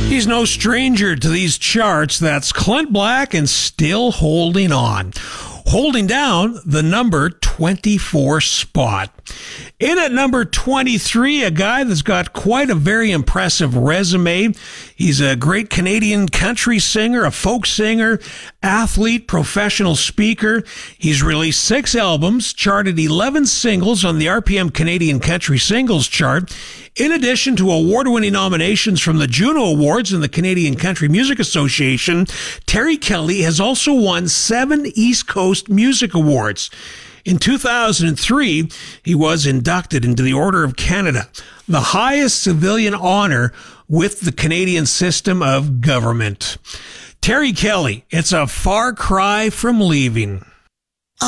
He's no stranger to these charts. That's Clint Black and Still Holding On. Holding down the number 24 spot. In at number 23, a guy that's got quite a very impressive resume. He's a great Canadian country singer, a folk singer, athlete, professional speaker. He's released 6 albums, charted 11 singles on the RPM Canadian Country Singles Chart. In addition to award-winning nominations from the Juno Awards and the Canadian Country Music Association, Terry Kelly has also won 7 East Coast Music Awards. In 2003, he was inducted into the Order of Canada, the highest civilian honor with the Canadian system of government. Terry Kelly, it's a far cry from leaving.